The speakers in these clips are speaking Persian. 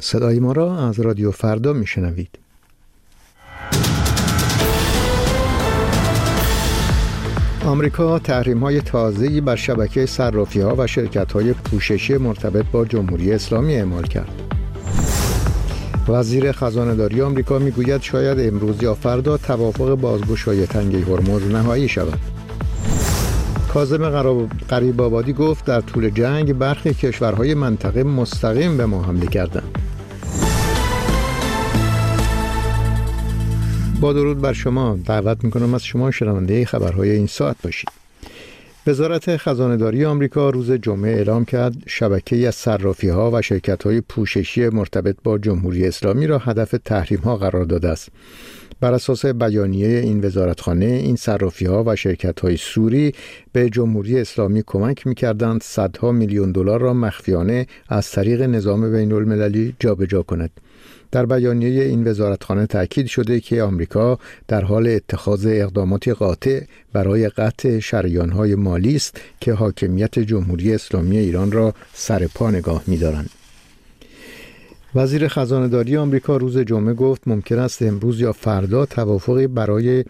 صدای ما را از رادیو فردا میشنوید. آمریکا تحریم‌های تازه‌ای بر شبکه صرافی‌ها و شرکت‌های پوششی مرتبط با جمهوری اسلامی اعمال کرد. وزیر خزانه‌داری آمریکا میگوید شاید امروز یا فردا توافق بازگشایی تنگه هرمز نهایی شود. کاظم غریب‌آبادی گفت در طول جنگ برخی کشورهای منطقه مستقیم به ما حمله کردند. با درود بر شما، دعوت میکنم از شما شنونده خبرهای این ساعت باشید. وزارت خزانه‌داری آمریکا روز جمعه اعلام کرد شبکه‌ای از صرافی‌ها و شرکت‌های پوششی مرتبط با جمهوری اسلامی را هدف تحریم‌ها قرار داده است. بر اساس بیانیه این وزارتخانه، این صرافی‌ها و شرکت‌های سوری به جمهوری اسلامی کمک می‌کردند صدها میلیون دلار را مخفیانه از طریق نظام بین‌المللی جابجا کند. در بیانیه این وزارتخانه تأکید شده که آمریکا در حال اتخاذ اقدامات قاطع برای قطع شریان‌های مالی است که حاکمیت جمهوری اسلامی ایران را سر پا نگاه می‌دارند. وزیر خزانه‌داری آمریکا روز جمعه گفت ممکن است امروز یا فردا توافقی برای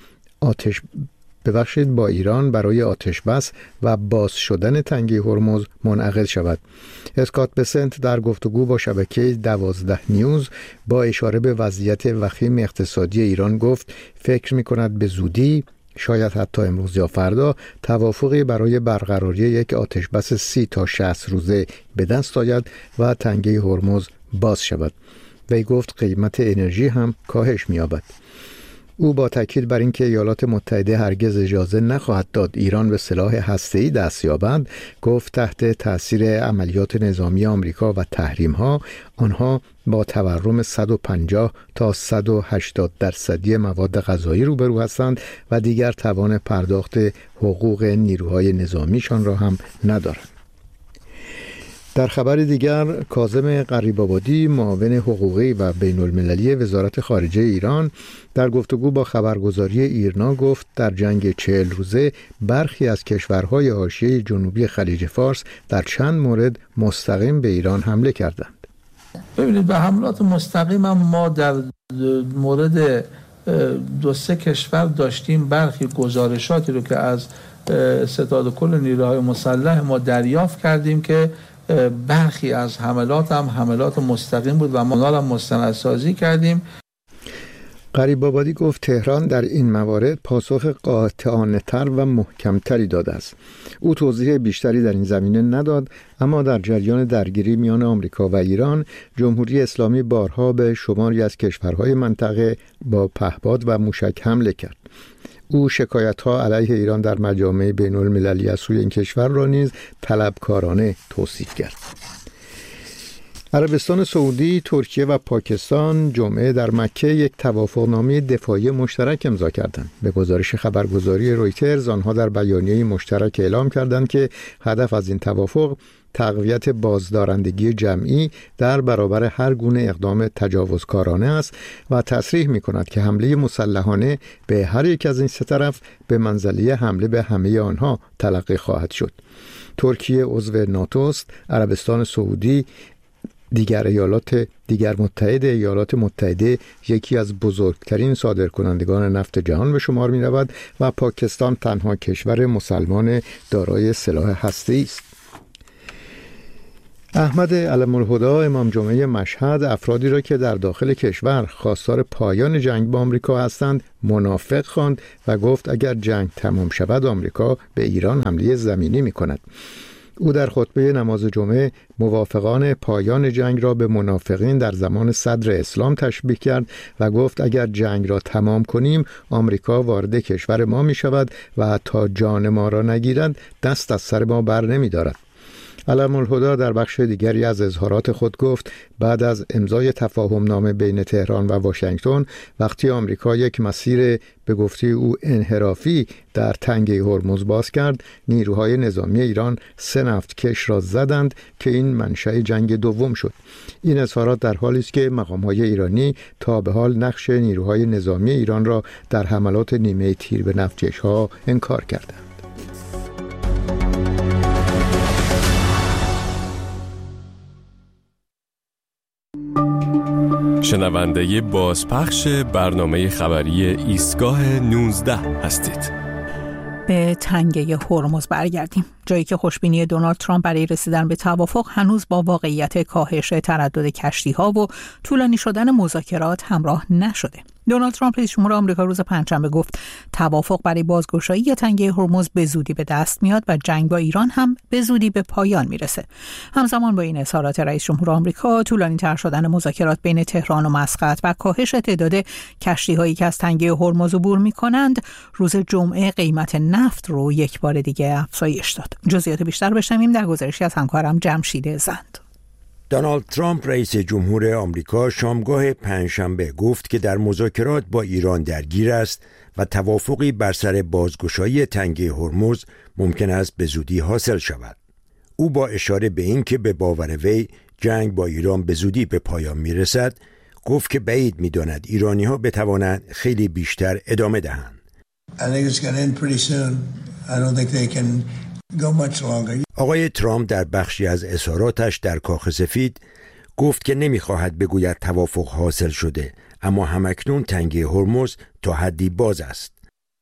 با ایران برای آتش‌بس و باز شدن تنگه هرمز منعقد شود. اسکات بسنت در گفتگو با شبکه 12 نیوز با اشاره به وضعیت وخیم اقتصادی ایران گفت فکر می‌کند به زودی، شاید حتی امروز یا فردا، توافقی برای برقراری یک آتش‌بس 30 تا 60 روزه به دست آید و تنگه هرمز باز شود. وی گفت قیمت انرژی هم کاهش می‌یابد. او با تاکید بر اینکه ایالات متحده هرگز اجازه نخواهد داد ایران به سلاح هسته‌ای دست یابد، گفت تحت تأثیر عملیات نظامی آمریکا و تحریم‌ها، آنها با تورم 150 تا 180% مواد غذایی روبرو هستند و دیگر توان پرداخت حقوق نیروهای نظامیشان را هم ندارند. در خبر دیگر، کاظم غریب‌آبادی معاون حقوقی و بین‌المللی وزارت خارجه ایران در گفتگو با خبرگزاری ایرنا گفت در جنگ 40 روزه برخی از کشورهای حاشیه جنوبی خلیج فارس در چند مورد مستقیم به ایران حمله کردند. ببینید، به حملات مستقیم هم ما در مورد 2-3 کشور داشتیم برخی گزارشاتی رو که از ستاد کل نیروهای مسلح ما دریافت کردیم که برخی از حملات هم حملات مستقیم بود و ما هم مستندسازی کردیم. غریب‌آبادی گفت تهران در این موارد پاسخ قاطعانه‌تر و محکم‌تری داده است. او توضیح بیشتری در این زمینه نداد، اما در جریان درگیری میان آمریکا و ایران، جمهوری اسلامی بارها به شماری از کشورهای منطقه با پهپاد و موشک حمله کرد. او شکایت‌ها علیه ایران در مجامع بین‌المللی از سوی این کشور را نیز طلبکارانه توصیف کرد. عربستان سعودی، ترکیه و پاکستان جمعه در مکه یک توافقنامه دفاعی مشترک امضا کردند. به گزارش خبرگزاری رویترز، آنها در بیانیه مشترک اعلام کردند که هدف از این توافق تقویت بازدارندگی جمعی در برابر هر گونه اقدام تجاوزکارانه است و تصریح می‌کند که حمله مسلحانه به هر یک از این سه طرف به منزله حمله به همه آنها تلقی خواهد شد. ترکیه عضو ناتو است. عربستان سعودی دیگر متحد ایالات متحده یکی از بزرگترین صادرکنندگان نفت جهان به شمار می رود و پاکستان تنها کشور مسلمان دارای سلاح هسته‌ای است. احمد علم الهدی، امام جمعه مشهد، افرادی را که در داخل کشور خواستار پایان جنگ با آمریکا هستند منافق خواند و گفت اگر جنگ تمام شود آمریکا به ایران حمله زمینی می کند. او در خطبه نماز جمعه موافقان پایان جنگ را به منافقین در زمان صدر اسلام تشبیه کرد و گفت اگر جنگ را تمام کنیم آمریکا وارد کشور ما می شود و تا جان ما را نگیرد دست از سر ما بر نمی دارد. علم الهدی در بخش دیگری از اظهارات خود گفت بعد از امضای تفاهم نامه بین تهران و واشنگتن، وقتی آمریکا یک مسیر به گفته او انحرافی در تنگه هرمز باز کرد، نیروهای نظامی ایران 3 نفتکش را زدند که این منشأ جنگ دوم شد. این اظهارات در حالی است که مقام‌های ایرانی تا به حال نقش نیروهای نظامی ایران را در حملات نیمه تیر به نفتکش‌ها انکار کردند. شنونده بازپخش برنامه خبری ایستگاه 19 هستید. به تنگه هرمز برگردیم. جایی که خوشبینی دونالد ترامپ برای رسیدن به توافق هنوز با واقعیت کاهش تردد کشتی‌ها و طولانی شدن مذاکرات همراه نشده. دونالد ترامپ رئیس جمهور آمریکا روز پنجشنبه گفت توافق برای بازگشایی تنگه هرمز به زودی به دست میاد و جنگ با ایران هم به زودی به پایان میرسه. همزمان با این اظهارات رئیس جمهور آمریکا، طولانی تر شدن مذاکرات بین تهران و مسقط و کاهش تعداد کشتی‌هایی که از تنگه هرمز عبور میکنند، روز جمعه قیمت نفت رو یک بار دیگه افزایش داد. جزئیات بیشتر بشنویم در گزارشی از همکارم جمشید زند. دونالد ترامپ رئیس جمهور آمریکا شامگاه پنجشنبه گفت که در مذاکرات با ایران درگیر است و توافقی بر سر بازگشایی تنگه هرمز ممکن است به زودی حاصل شود. او با اشاره به این که به باور وی جنگ با ایران به زودی به پایان میرسد، گفت که بعید می‌داند ایرانی‌ها بتوانند خیلی بیشتر ادامه دهند. آقای ترامپ در بخشی از اظهاراتش در کاخ سفید گفت که نمی‌خواهد بگوید توافق حاصل شده، اما همکنون تنگه هرمز تا حدی باز است.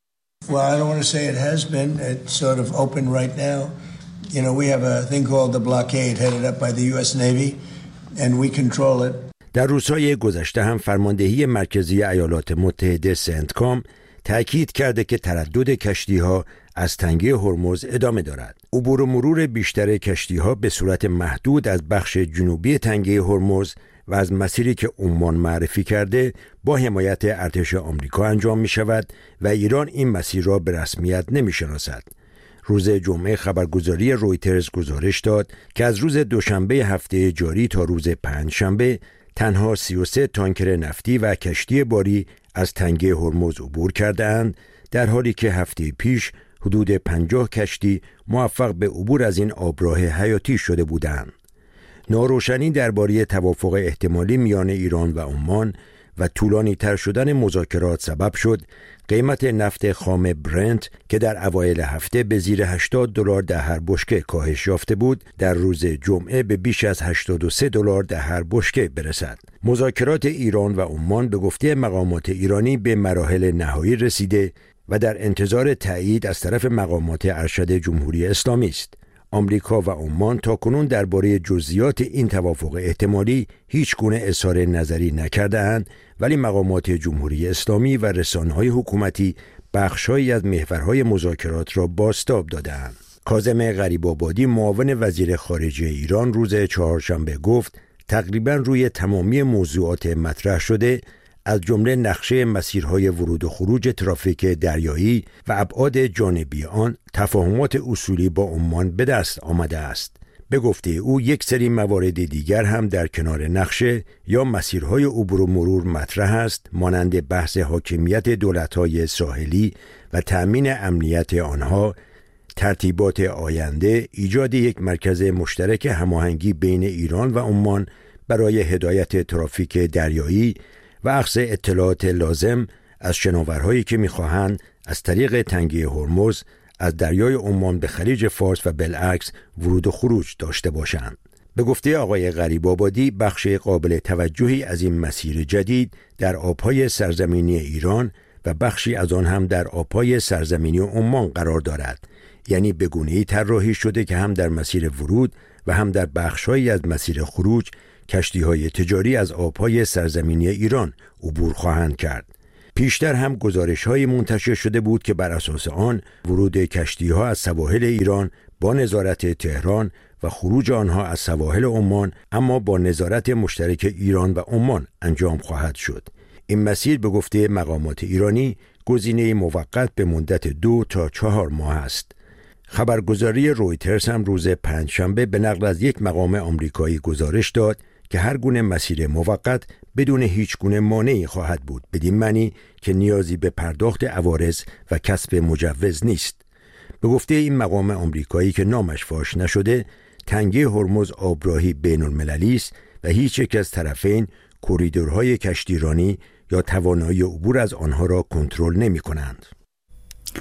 در روزهای گذشته هم فرماندهی مرکزی ایالات متحده سنتکام تأکید کرده که تردد کشتی‌ها از تنگه هرمز ادامه دارد. عبور و مرور بیشتر کشتی‌ها به صورت محدود از بخش جنوبی تنگه هرمز و از مسیری که عمان معرفی کرده با حمایت ارتش آمریکا انجام می شود و ایران این مسیر را به رسمیت نمی شناسد. روز جمعه خبرگزاری رویترز گزارش داد که از روز دوشنبه هفته جاری تا روز پنجشنبه تنها 33 تانکر نفتی و کشتی باری از تنگه هرمز عبور کرده‌اند، در حالی که هفته پیش حدود 50 کشتی موفق به عبور از این آبراه حیاتی شده بودند. ناروشنی درباره توافق احتمالی میان ایران و عمان و طولانی تر شدن مذاکرات سبب شد قیمت نفت خام برنت که در اوایل هفته به زیر $80 در هر بشکه کاهش یافته بود، در روز جمعه به بیش از $83 در هر بشکه برسد. مذاکرات ایران و عمان به گفته مقامات ایرانی به مراحل نهایی رسیده و در انتظار تایید از طرف مقامات ارشد جمهوری اسلامی است. آمریکا و عمان تاکنون درباره جزئیات این توافق احتمالی هیچ گونه اظهار نظری نکرده‌اند، ولی مقامات جمهوری اسلامی و رسانه‌های حکومتی بخش‌هایی از محورهای مذاکرات را بازتاب داده‌اند. کاظم غریب‌آبادی معاون وزیر خارجه ایران روز چهارشنبه گفت تقریباً روی تمامی موضوعات مطرح شده، از جمله نقشه مسیرهای ورود و خروج ترافیک دریایی و ابعاد جانبی آن، تفاهمات اصولی با عمان به دست آمده است. به گفته او یک سری موارد دیگر هم در کنار نقشه یا مسیرهای عبور و مرور مطرح است، مانند بحث حاکمیت دولت‌های ساحلی و تأمین امنیت آنها، ترتیبات آینده، ایجاد یک مرکز مشترک هماهنگی بین ایران و عمان برای هدایت ترافیک دریایی و اخذ اطلاعات لازم از شناورهایی که می‌خواهند از طریق تنگه هرمز از دریای عمان به خلیج فارس و بالعکس ورود و خروج داشته باشند. به گفته آقای غریب‌آبادی بخش قابل توجهی از این مسیر جدید در آب‌های سرزمینی ایران و بخشی از آن هم در آب‌های سرزمینی عمان قرار دارد، یعنی به گونه‌ای طراحی شده که هم در مسیر ورود و هم در بخش‌هایی از مسیر خروج کشتی‌های تجاری از آب‌های سرزمینی ایران عبور خواهند کرد. پیشتر هم گزارش‌های منتشر شده بود که بر اساس آن ورود کشتی‌ها از سواحل ایران با نظارت تهران و خروج آنها از سواحل عمان اما با نظارت مشترک ایران و عمان انجام خواهد شد. این مسیر به گفته مقامات ایرانی گزینه موقت به مدت 2 تا 4 ماه است. خبرگزاری رویترز هم روز پنجشنبه به نقل از یک مقام آمریکایی گزارش داد که هر گونه مسیر موقت بدون هیچ گونه مانعی خواهد بود، بدین معنی که نیازی به پرداخت عوارض و کسب مجوز نیست. به گفته این مقام آمریکایی که نامش فاش نشده، تنگه هرمز آبراهی بین المللی است و هیچ یک از طرفین کوریدورهای کشتیرانی یا توانایی عبور از آنها را کنترل نمی کنند.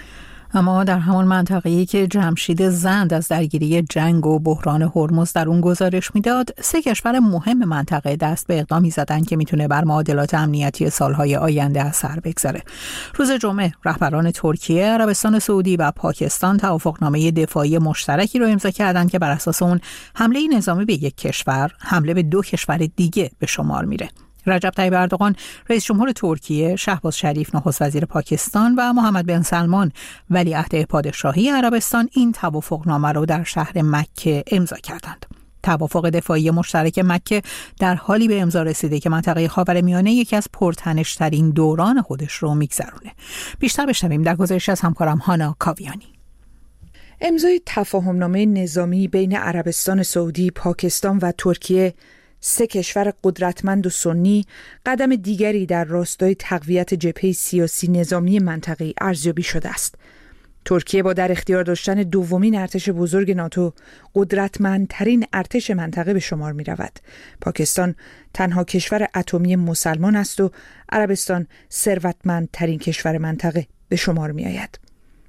اما در همان منطقه‌ای که جمشید زند از درگیری جنگ و بحران هرمز در اون گزارش میداد، 3 کشور مهم منطقه دست به اقدامی زدن که میتونه بر معادلات امنیتی سالهای آینده اثر بگذاره. روز جمعه رهبران ترکیه، عربستان سعودی و پاکستان توافقنامه دفاعی مشترکی رو امضا کردند که بر اساس اون حمله نظامی به یک کشور، حمله به 2 کشور دیگه به شمار میره. رجب طیب اردوغان رئیس جمهور ترکیه، شهباز شریف نخست وزیر پاکستان و محمد بن سلمان ولیعهد پادشاهی عربستان این توافقنامه را در شهر مکه امضا کردند. توافق دفاعی مشترک مکه در حالی به امضا رسیده که منطقه خاورمیانه یکی از پرتنش‌ترین دوران خودش رو میگذرونه. بیشتر بشنویم در گزارش از همکارم هانا کاویانی. امضای تفاهمنامه نظامی بین عربستان سعودی، پاکستان و ترکیه، 3 کشور قدرتمند و سنی، قدم دیگری در راستای تقویت جبهه سیاسی نظامی منطقه‌ای ارزیابی شده است. ترکیه با در اختیار داشتن دومین ارتش بزرگ ناتو، قدرتمندترین ارتش منطقه به شمار می رود. پاکستان تنها کشور اتمی مسلمان است و عربستان ثروتمندترین کشور منطقه به شمار می آید.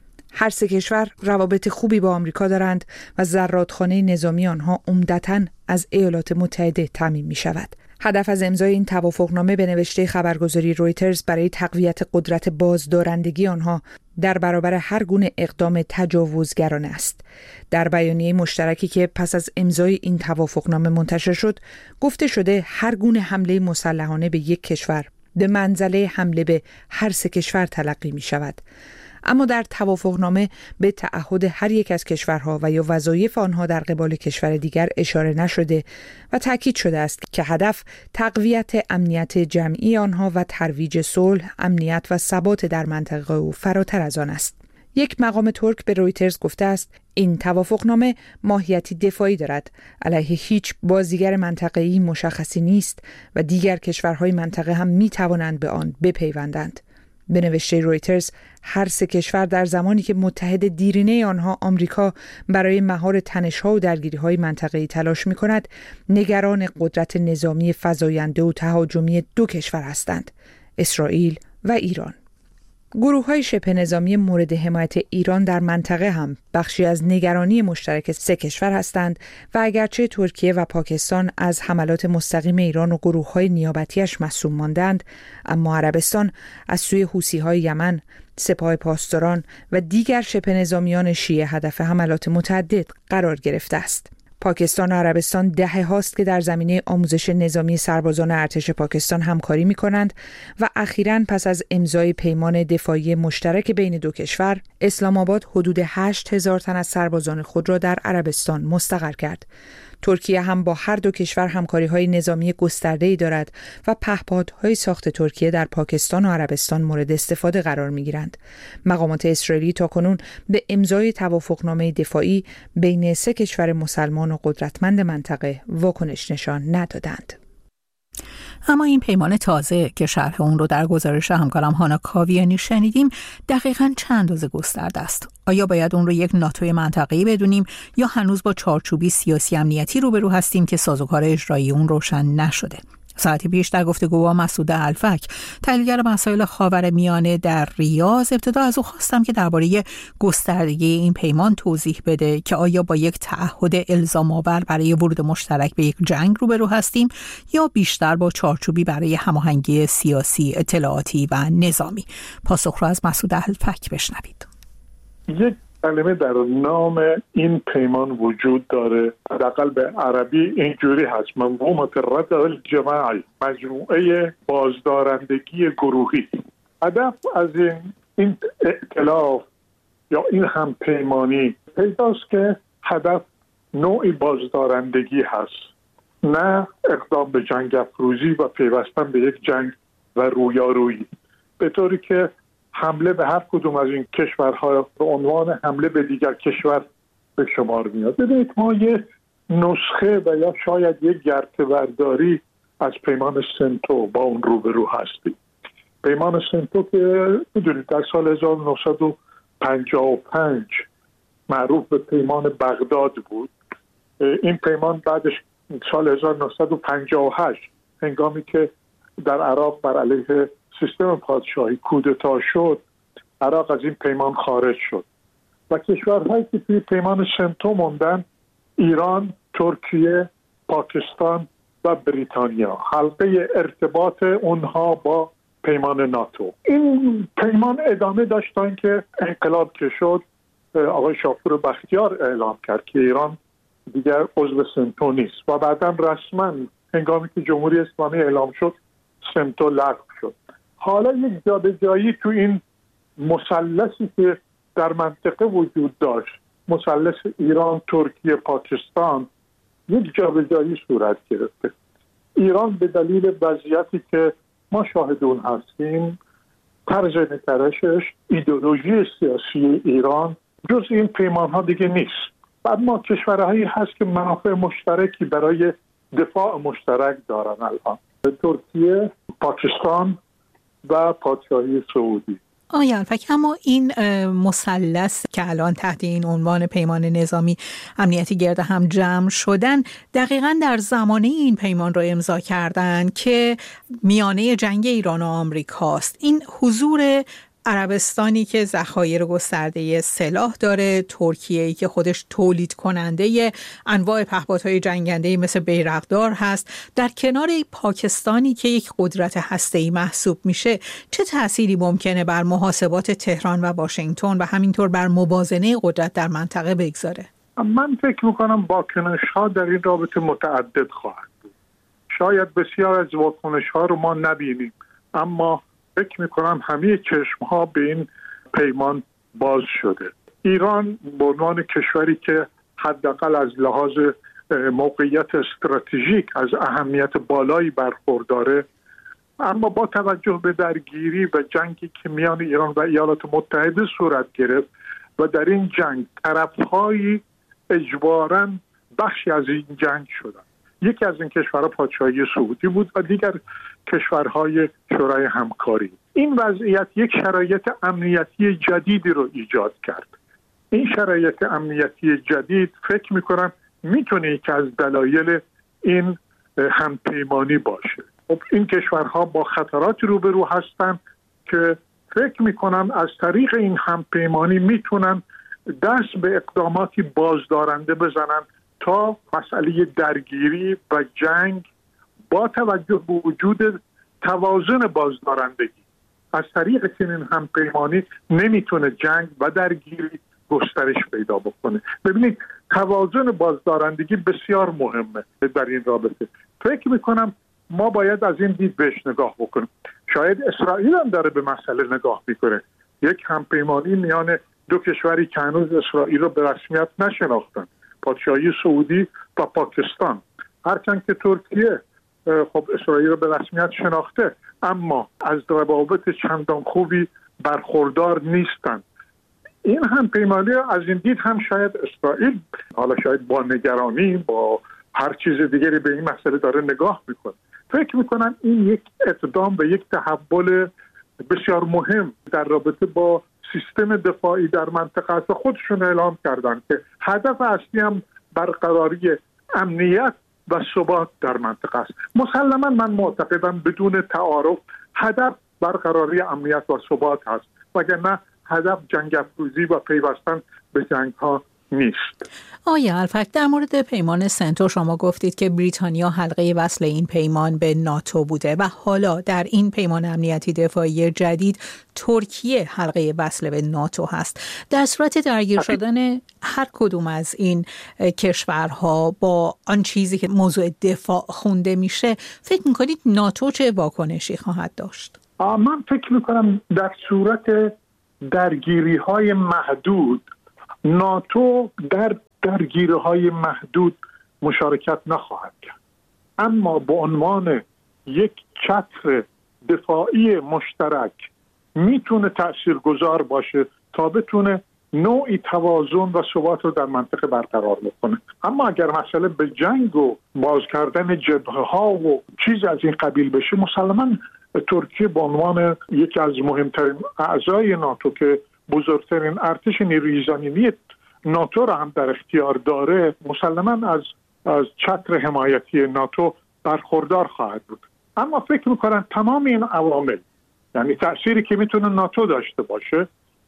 هر 3 کشور روابط خوبی با آمریکا دارند و زرادخانه نظامی آنها عمدتاً از ایالات متحده تامین می شود. هدف از امضای این توافقنامه به نوشته خبرگزاری رویترز برای تقویت قدرت بازدارندگی آنها در برابر هر گونه اقدام تجاوزگرانه است. در بیانیه مشترکی که پس از امضای این توافقنامه منتشر شد، گفته شده هر گونه حمله مسلحانه به یک کشور به منزله حمله به هر 3 کشور تلقی می شود. اما در توافقنامه به تعهد هر یک از کشورها و یا وظایف آنها در قبال کشور دیگر اشاره نشده و تاکید شده است که هدف تقویت امنیت جمعی آنها و ترویج صلح، امنیت و ثبات در منطقه و فراتر از آن است. یک مقام ترک به رویترز گفته است این توافقنامه ماهیتی دفاعی دارد، علیه هیچ بازیگر منطقه‌ای مشخصی نیست و دیگر کشورهای منطقه هم می توانند به آن بپیوندند. به نوشته رویترز، هر 3 کشور در زمانی که متحد دیرینه آنها آمریکا برای مهار تنش‌ها و درگیری‌های منطقه‌ای تلاش می‌کند، نگران قدرت نظامی فزاینده و تهاجمی 2 کشور هستند: اسرائیل و ایران. گروه‌های شبه نظامی مورد حمایت ایران در منطقه هم بخشی از نگرانی مشترک 3 کشور هستند و اگرچه ترکیه و پاکستان از حملات مستقیم ایران و گروه‌های نیابتیش مصون ماندند، اما عربستان از سوی حوثی‌های یمن، سپاه پاسداران و دیگر شبه نظامیان شیعه هدف حملات متعدد قرار گرفته است. پاکستان و عربستان دهه هاست که در زمینه آموزش نظامی سربازان ارتش پاکستان همکاری می کنند و اخیراً پس از امضای پیمان دفاعی مشترک بین 2 کشور، اسلام آباد حدود 8,000 تن از سربازان خود را در عربستان مستقر کرد. ترکیه هم با هر 2 کشور همکاری‌های نظامی گسترده‌ای دارد و پهپادهای ساخت ترکیه در پاکستان و عربستان مورد استفاده قرار می‌گیرند. مقامات اسرائیلی تاکنون به امضای توافقنامه دفاعی بین 3 کشور مسلمان و قدرتمند منطقه واکنش نشان ندادند. اما این پیمان تازه که شرح اون رو در گزارش همکارم هانا کاویانی شنیدیم دقیقاً چند اندازه گسترده است؟ آیا باید اون رو یک ناتوی منطقه‌ای بدونیم یا هنوز با چارچوبی سیاسی امنیتی روبرو هستیم که سازوکار اجرایی اون روشن نشده؟ ساعتی پیش در گفتگو با مسعود الفک، تحلیلگر مسائل خاورمیانه در ریاض، ابتدا از او خواستم که درباره گستردگی این پیمان توضیح بده که آیا با یک تعهد الزام‌آور برای ورود مشترک به یک جنگ روبرو هستیم یا بیشتر با چارچوبی برای هماهنگی سیاسی، اطلاعاتی و نظامی. پاسخ را از مسعود الفک بشنوید. یک کلمه در نام این پیمان وجود داره، حداقل به عربی اینجوری هست: منظومه الردع الجماعی، مجموعه بازدارندگی گروهی. هدف از این ائتلاف یا این هم پیمانی پیداست که هدف نوعی بازدارندگی هست، نه اقدام به جنگ افروزی و پیوستن به یک جنگ و رویارویی، به طوری که حمله به هر کدوم از این کشورها به عنوان حمله به دیگر کشور به شمار میاد. ببینید ما یه نسخه و یا شاید یک گرته‌برداری از پیمان سنتو با اون روبرو هستیم. پیمان سنتو که میدونید در سال 1955 معروف به پیمان بغداد بود. این پیمان بعدش سال 1958 هنگامی که در عراق بر علیه سیستم پادشاهی کودتا شد، عراق از این پیمان خارج شد. و کشورهایی که توی پیمان سنتو موندن ایران، ترکیه، پاکستان و بریتانیا، حلقه ارتباط اونها با پیمان ناتو. این پیمان ادامه داشتن که انقلاب که شد آقای شاپور بختیار اعلام کرد که ایران دیگر عضو سنتو نیست و بعداً رسما هنگامی که جمهوری اسلامی اعلام شد سنتو لغو شد. حالا یک جابجایی تو این مثلثی که در منطقه وجود داشت، مثلث ایران، ترکیه، پاکستان، یک جابجایی صورت گرفته. ایران به دلیل وضعیتی که ما شاهد اون هستیم، طرز نگرشش، ایدئولوژی سیاسی ایران جز این پیمان ها دیگه نیست. بعد ما کشورهایی هست که منافع مشترکی برای دفاع مشترک دارن الان، ترکیه، پاکستان و پادشاهی سعودی. آقای الفک، اما این مثلث که الان تحت این عنوان پیمان نظامی امنیتی گرد هم جمع شدن دقیقاً در زمانه این پیمان رو امضا کردن که میانه جنگ ایران و آمریکاست. این حضور عربستانی که ذخایر گسترده سلاح داره، ترکیه‌ای که خودش تولید کننده انواع پهپادهای جنگنده مثل بیرقدار هست، در کنار پاکستانی که یک قدرت هسته‌ای محسوب میشه، چه تأثیری ممکنه بر محاسبات تهران و واشنگتن و همینطور بر موازنه قدرت در منطقه بگذاره؟ من فکر میکنم واکنش‌ها در این رابطه متعدد خواهد بود. شاید بسیار از واکنش‌ها رو ما نبینیم، اما فکر میکنم همه چشمها به این پیمان باز شده. ایران به عنوان کشوری که حداقل از لحاظ موقعیت استراتژیک از اهمیت بالایی برخورداره، اما با توجه به درگیری و جنگی که میان ایران و ایالات متحده صورت گرفت و در این جنگ طرف‌های اجباراً بخشی از این جنگ شدن. یکی از این کشورها پادشاهی سعودی بود و دیگر کشورهای شورای همکاری. این وضعیت یک شرایط امنیتی جدیدی رو ایجاد کرد. این شرایط امنیتی جدید فکر میکنم میتونه یکی از دلایل این همپیمانی باشه. خب این کشورها با خطراتی روبرو هستن که فکر میکنم از طریق این همپیمانی میتونن دست به اقداماتی بازدارنده بزنن تا مسئله درگیری و جنگ با توجه به وجود توازن بازدارندگی از طریق چنین همپیمانی نمیتونه جنگ و درگیری گسترش پیدا بکنه. ببینید توازن بازدارندگی بسیار مهمه در این رابطه. فکر میکنم ما باید از این دید بهش نگاه بکنیم. شاید اسرائیل هم داره به مسئله نگاه میکنه. یک همپیمانی میان دو کشوری که هنوز اسرائیل رو به رسمیت نشناختن، پادشاهی سعودی و پاکستان. هرچند که ترکیه خب اسرائیل رو به رسمیت شناخته اما از روابط چندان خوبی برخوردار نیستند. این همپیمانی از این دید هم شاید اسرائیل حالا شاید با نگرانی با هر چیز دیگری به این مسئله داره نگاه میکنه. فکر میکنم این یک اقدام و یک تحول بسیار مهم در رابطه با سیستم دفاعی در منطقه است و خودشون اعلام کردن که هدف اصلی هم برقراری امنیت و ثبات در منطقه است. مسلما من معتقدم بدون تعارف هدف برقراری امنیت و ثبات هست، وگرنه هدف جنگ افروزی و پیوستن به جنگ ها نیست. آقای الفک، در مورد پیمان سنتو شما گفتید که بریتانیا حلقه وصل این پیمان به ناتو بوده و حالا در این پیمان امنیتی دفاعی جدید ترکیه حلقه وصل به ناتو هست. در صورت درگیر شدن هر کدوم از این کشورها با آن چیزی که موضوع دفاع خونده میشه، فکر میکنید ناتو چه واکنشی خواهد داشت؟ من فکر میکنم در صورت درگیری های محدود ناتو در درگیری‌های محدود مشارکت نخواهد کرد، اما به عنوان یک چتر دفاعی مشترک میتونه تاثیرگذار باشه تا بتونه نوعی توازن و ثبات رو در منطقه برقرار بکنه. اما اگر مسئله به جنگ و باز کردن جبهه‌ها و چیز از این قبیل بشه، مسلماً ترکیه به عنوان یکی از مهمترین اعضای ناتو که بزرگترین ارتش نیروی زمینی ناتو را هم در اختیار داره، مسلماً از چتر حمایتی ناتو برخوردار خواهد بود. اما فکر میکنم تمام این عوامل، یعنی تأثیری که میتونه ناتو داشته باشه،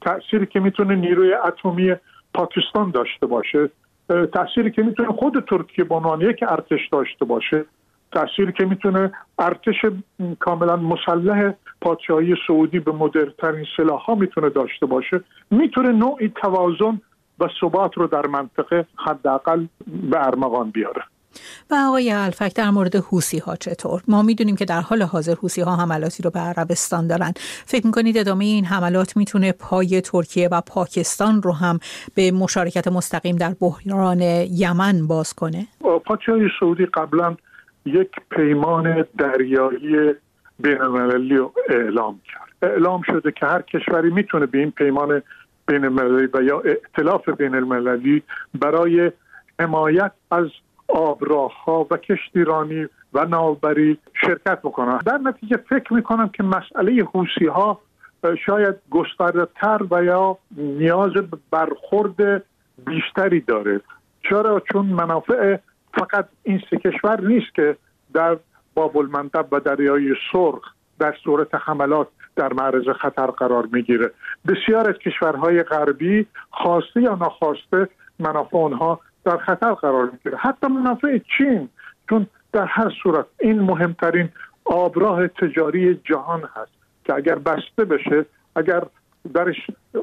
تأثیری که میتونه نیروی اتمی پاکستان داشته باشه، تأثیری که میتونه خود ترکیه به عنوان یک ارتش داشته باشه، تأثیری که میتونه ارتش کاملا مسلح پادشاهی سعودی به مدرن‌ترین سلاح‌ها میتونه داشته باشه، میتونه نوعی توازن و ثبات رو در منطقه حداقل به ارمغان بیاره. و آقای الفک در مورد حوثی‌ها چطور؟ ما میدونیم که در حال حاضر حوثی‌ها حملاتی رو به عربستان دارن. فکر می‌کنید ادامه این حملات میتونه پای ترکیه و پاکستان رو هم به مشارکت مستقیم در بحران یمن باز کنه؟ پادشاهی سعودی قبلا یک پیمان دریایی بین‌المللی رو اعلام کرد. اعلام شده که هر کشوری میتونه به این پیمان بین‌المللی و یا ائتلاف بین‌المللی برای حمایت از آبراه‌ها و کشتیرانی و ناوبری شرکت بکنن. در نتیجه فکر میکنم که مسئله حوثی‌ها شاید گسترده‌تر و یا نیاز به برخورد بیشتری داره. چرا؟ چون منافع فقط این سه کشور نیست که در باب المندب و دریای سرخ در صورت حملات در معرض خطر قرار میگیره. بسیار از کشورهای غربی خواسته یا ناخواسته منافع اونها در خطر قرار میگیره. حتی منافع چین، چون در هر صورت این مهمترین آبراه تجاری جهان هست که اگر بسته بشه، اگر درش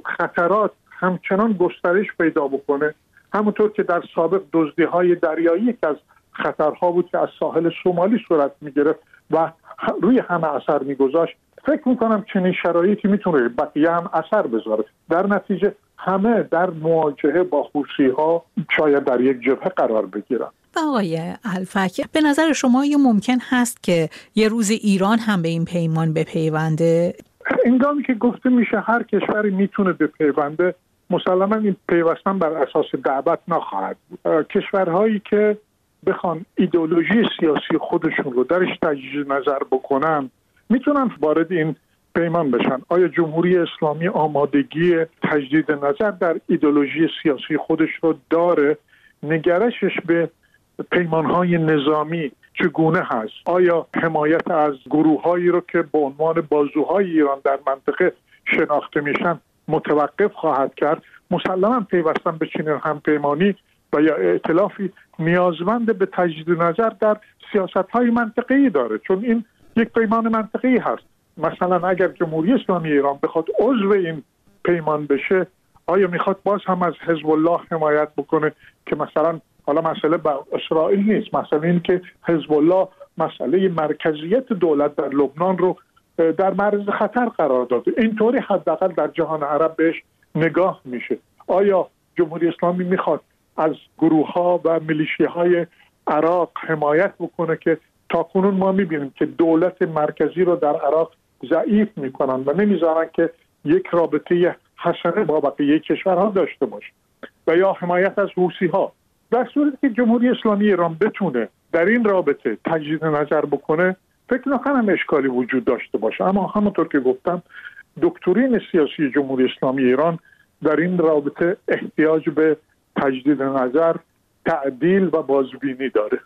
خطرات همچنان گسترش پیدا بکنه، همونطور که در سابق دزدی‌های دریایی که از خطرها بود که از ساحل سومالی صورت میگرفت و روی همه اثر میگذاشت، فکر میکنم چنین شرایطی میتونه بقیه هم اثر بذاره. در نتیجه همه در مواجهه با حوثی‌ها شاید در یک جبهه قرار بگیرن. آقای الفک، به نظر شما یه ممکن هست که یه روز ایران هم به این پیمان بپیونده؟ هنگامی که گفته میشه هر کشوری میتونه بپیونده، مسلما این پیوستن بر اساس دعوت نخواهد بود. کشورهایی که بخوان ایدئولوژی سیاسی خودشون رو درش تجدید نظر بکنن میتونن وارد این پیمان بشن. آیا جمهوری اسلامی آمادگی تجدید نظر در ایدئولوژی سیاسی خودش رو داره؟ نگرشش به پیمانهای نظامی چگونه هست؟ آیا حمایت از گروهایی رو که به عنوان بازوهای ایران در منطقه شناخته میشن متوقف خواهد کرد؟ مسلما پیوستن به چنین همپیمانی و یا ائتلافی نیازمند به تجدید نظر در سیاست‌های منطقه‌ای داره، چون این یک پیمان منطقه‌ای هست. مثلا اگر جمهوری اسلامی ایران بخواد عضو این پیمان بشه، آیا میخواد باز هم از حزب الله حمایت بکنه که مثلا حالا مسئله با اسرائیل نیست، مسئله این که حزب الله مسئله مرکزیت دولت در لبنان رو در معرض خطر قرار داده. اینطوری حداقل در جهان عرب بهش نگاه میشه. آیا جمهوری اسلامی میخواد از گروه‌ها و میلیشیاهای عراق حمایت بکنه که تاکنون ما میبینیم که دولت مرکزی رو در عراق ضعیف میکنن و نمیذارن که یک رابطه حسنه با بقیه کشورها داشته باشه، و یا حمایت از حوثی‌ها. در صورتی که جمهوری اسلامی ایران بتونه در این رابطه تجدید نظر بکنه، فکر نکنم اشکالی وجود داشته باشه. اما همونطور که گفتم، دکترین سیاسی جمهوری اسلامی ایران در این رابطه احتیاج به تجدید نظر، تعدیل و بازبینی داره.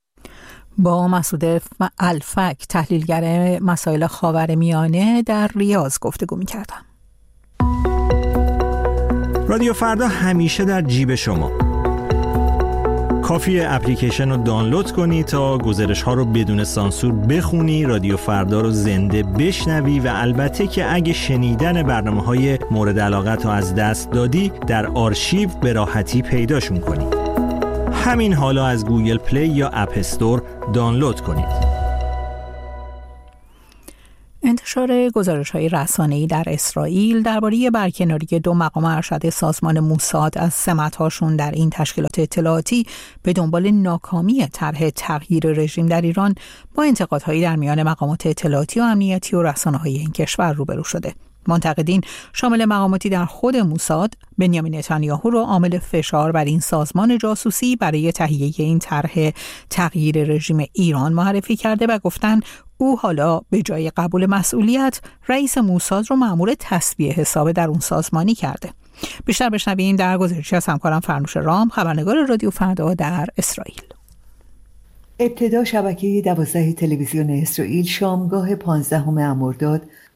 با مسعود الفک، تحلیلگر مسائل خاورمیانه در ریاض گفتگو می‌کردم. رادیو فردا همیشه در جیب شما. کافیه اپلیکیشن رو دانلود کنی تا گزارش‌ها رو بدون سانسور بخونی، رادیو فردا رو زنده بشنوی و البته که اگه شنیدن برنامه‌های مورد علاقت رو از دست دادی، در آرشیو به راحتی پیداشون کنی. همین حالا از گوگل پلی یا اپ استور دانلود کنید. انتشار گزارش‌های رسانه‌ای در اسرائیل درباره برکناری 2 مقام ارشد سازمان موساد از سمت‌هاشون در این تشکیلات اطلاعاتی به دنبال ناکامی طرح تغییر رژیم در ایران با انتقادهایی در میان مقامات اطلاعاتی و امنیتی و رسانه‌های این کشور روبرو شده. منتقدین شامل مقاماتی در خود موساد، بنیامین نتانیاهو رو عامل فشار بر این سازمان جاسوسی برای تهیه این طرح تغییر رژیم ایران معرفی کرده و گفتن او حالا به جای قبول مسئولیت رئیس موساد رو مأمور تسویه حساب در اون سازمانی کرده. بیشتر بشنویم در گزارشی از همکارم فرنوش رام، خبرنگار رادیو فردا در اسرائیل. ابتدا شبکه 12 تلویزیون اسرائیل شامگاه 15 مرداد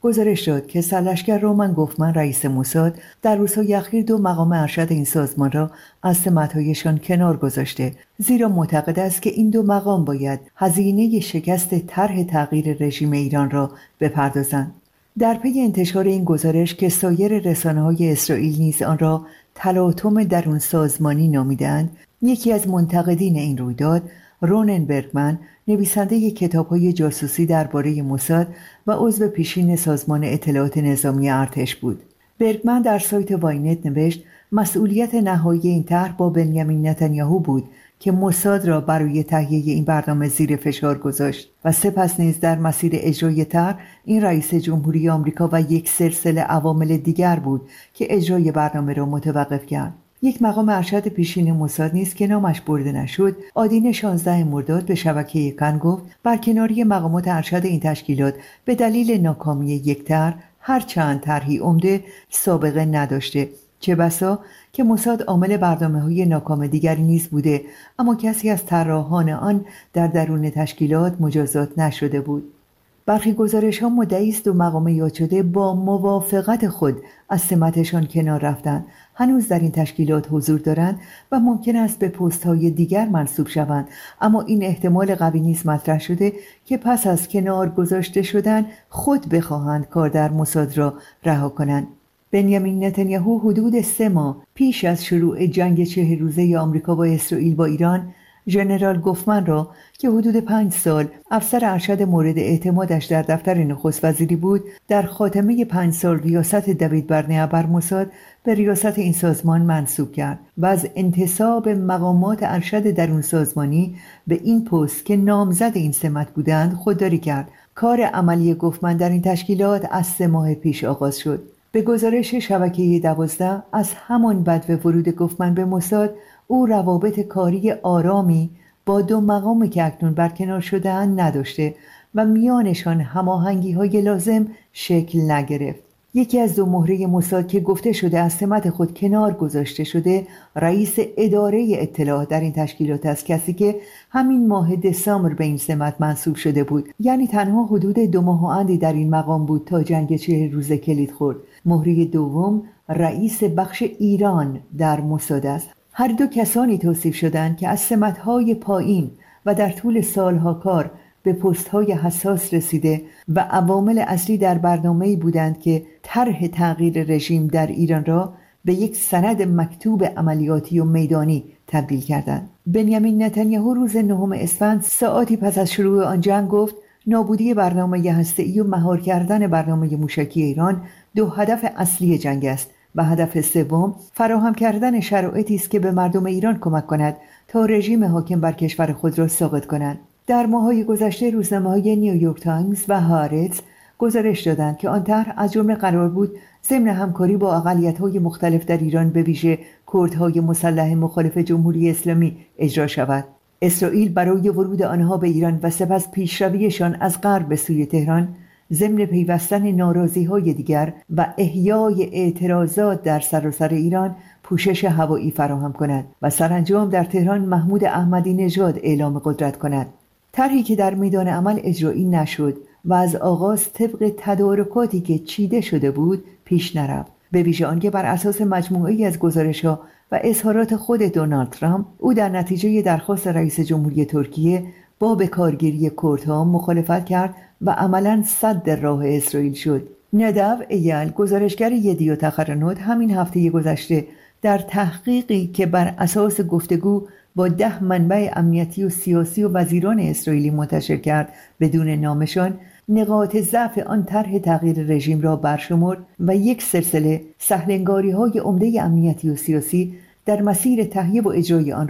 گزارش داد که سرلشکر رومن گوفمن رئیس موساد در روزهای اخیر 2 مقام ارشد این سازمان را از سمت‌هایشان کنار گذاشته، زیرا معتقد است که این 2 مقام باید هزینه شکست طرح تغییر رژیم ایران را بپردازند. در پی انتشار این گزارش که سایر رسانه‌های اسرائیل نیز آن را تلاطم درون سازمانی نامیدند، یکی از منتقدین این رویداد، رونن برگمن، نویسنده کتاب‌های جاسوسی درباره موساد و عضو پیشین سازمان اطلاعات نظامی ارتش بود. برگمن در سایت واینت نوشت مسئولیت نهایی این طرح با بنیامین نتانیاهو بود که موساد را برای تهیه این برنامه زیر فشار گذاشت و سپس نیز در مسیر اجرای طرح این رئیس جمهوری آمریکا و یک سلسله عوامل دیگر بود که اجرای برنامه را متوقف کرد. یک مقام ارشد پیشین موساد نیز که نامش برده نشد، آدین 16 مرداد به شبکه کن گفت برکناری مقامات ارشد این تشکیلات به دلیل ناکامی یک طرح، هرچند طرحی عمده، سابقه نداشته، چه بسا که موساد عامل برنامه‌های ناکام دیگری نیز بوده، اما کسی از طراحان آن در درون تشکیلات مجازات نشده بود. برخی گزارش‌ها مدعی است 2 مقام یاد شده با موافقت خود از سمتشان کنار رفتند، هنوز در این تشکیلات حضور دارند و ممکن است به پست‌های دیگر منصوب شوند، اما این احتمال قوی نیز مطرح شده که پس از کنار گذاشته شدن خود بخواهند کار در موساد را رها کنند. بنیامین نتانیاهو حدود 3 ماه پیش از شروع جنگ 40 روزه آمریکا با اسرائیل با ایران، ژنرال گوفمن را که حدود 5 سال افسر ارشد مورد اعتمادش در دفتر نخست وزیری بود، در خاتمه 5 سال ریاست دوید برنیا بر موساد به ریاست این سازمان منصوب کرد و از انتصاب مقامات ارشد درون سازمانی به این پست که نامزد این سمت بودند خودداری کرد. کار عملی گوفمن در این تشکیلات از 3 ماه پیش آغاز شد. به گزارش شبکه 12 از همان بدو ورود گوفمن به موساد، او روابط کاری آرامی با 2 مقامی که اکنون برکنار شده‌اند نداشته و میانشان هماهنگی‌های لازم شکل نگرفت. یکی از 2 مهره موساد که گفته شده از سمت خود کنار گذاشته شده، رئیس اداره اطلاعات در این تشکیلات است، کسی که همین ماه دسامبر به این سمت منصوب شده بود، یعنی تنها حدود 2 ماه و اندی در این مقام بود تا جنگ 40 روزه کلید خورد. مهره دوم رئیس بخش ایران در موساد است. هر 2 کسانی توصیف شدند که از سمت‌های پایین و در طول سالها کار به پست‌های حساس رسیده و عوامل اصلی در برنامه‌ای بودند که طرح تغییر رژیم در ایران را به یک سند مکتوب عملیاتی و میدانی تبدیل کردند. بنیامین نتانیاهو روز 9 اسفند، ساعاتی پس از شروع آن جنگ، گفت نابودی برنامه هسته‌ای و مهار کردن برنامه موشکی ایران 2 هدف اصلی جنگ است و هدف سوم فراهم کردن شرایطی است که به مردم ایران کمک کند تا رژیم حاکم بر کشور خود را ساقط کنند. در ماه‌های گذشته روزنامه‌های نیویورک تایمز و هارتز گزارش دادند که آن طرح از جمله قرار بود ضمن همکاری با اقلیت‌های مختلف در ایران، به ویژه کردهای مسلح مخالف جمهوری اسلامی، اجرا شود. اسرائیل برای ورود آنها به ایران و سپس پیشرویشان از غرب به سوی تهران، ضمن پیوستن ناراضی‌های دیگر و احیای اعتراضات در سراسر ایران، پوشش هوایی فراهم کند و سرانجام در تهران محمود احمدی نژاد اعلام قدرت کند. طرحی که در میدان عمل اجرایی نشد و از آغاز طبق تدارکاتی که چیده شده بود پیش نرفت، به ویژه آنکه بر اساس مجموعه‌ای از گزارش‌ها و اظهارات خود دونالد ترامپ، او در نتیجه درخواست رئیس جمهوری ترکیه با به کارگیری کردها مخالفت کرد و عملاً سد راه اسرائیل شد. ندو ایل، گزارشگر یدیوت اخرونوت، همین هفته گذشته در تحقیقی که بر اساس گفتگو با 10 منبع امنیتی و سیاسی و وزیران اسرائیلی منتشر کرد بدون نامشان، نقاط ضعف آن طرح تغییر رژیم را برشمرد و یک سلسله سهلنگاری‌های عمده امنیتی و سیاسی در مسیر تهیه و اجرای آن